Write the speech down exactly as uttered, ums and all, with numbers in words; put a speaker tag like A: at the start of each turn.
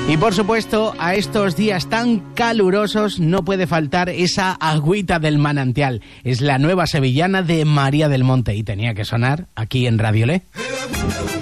A: Y por supuesto, a estos días tan calurosos no puede faltar esa agüita del manantial. Es la nueva sevillana de María del Monte y tenía que sonar aquí en Radio Le.